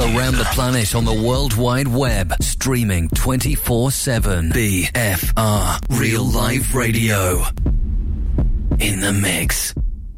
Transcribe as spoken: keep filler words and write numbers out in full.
around the planet on the World Wide Web, streaming twenty-four seven. B F R, Real Life Radio. In the mix.